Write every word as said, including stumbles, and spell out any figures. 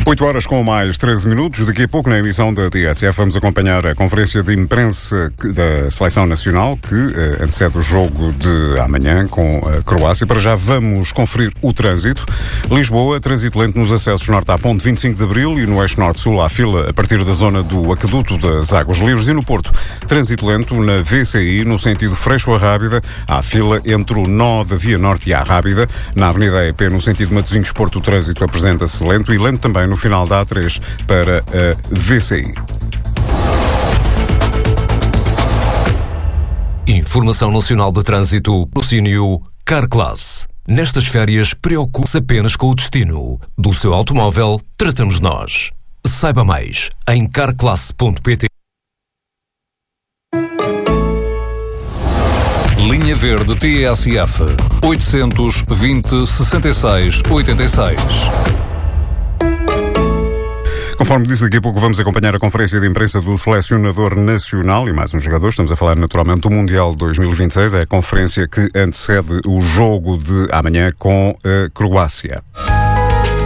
oito horas com mais treze minutos. Daqui a pouco, na emissão da T S F, vamos acompanhar a conferência de imprensa da Seleção Nacional, que uh, antecede o jogo de amanhã com a Croácia. Para já vamos conferir o trânsito. Lisboa, trânsito lento nos acessos norte à Ponte vinte e cinco de Abril e no eixo norte-sul à fila a partir da zona do Aqueduto das Águas Livres. E no Porto, trânsito lento na V C I, no sentido Freixo a Rábida, à fila entre o nó da Via Norte e a Rábida. Na Avenida E P, no sentido Matosinhos-Porto, o trânsito apresenta-se lento e lento também no final da A três para a V C I. Informação Nacional de Trânsito, patrocínio Carclass. Nestas férias, preocupe-se apenas com o destino. Do seu automóvel, tratamos nós. Saiba mais em carclass ponto pt. Linha Verde T S F oitocentos e vinte, sessenta e seis, oitenta e seis. Conforme disse, daqui a pouco vamos acompanhar a conferência de imprensa do selecionador nacional e mais um jogador. Estamos a falar naturalmente do Mundial dois mil e vinte e seis. É a conferência que antecede o jogo de amanhã com a Croácia.